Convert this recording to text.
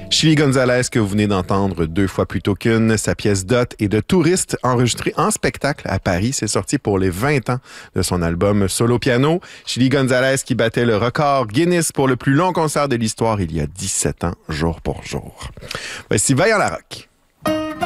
Chili Gonzalez, que vous venez d'entendre 2 fois plus tôt qu'une, sa pièce Dot est de touriste enregistrée en spectacle à Paris. C'est sorti pour les 20 ans de son album Solo Piano. Chili Gonzalez qui battait le record Guinness pour le plus long concert de l'histoire il y a 17 ans, jour pour jour. Voici Vaillant Larocque.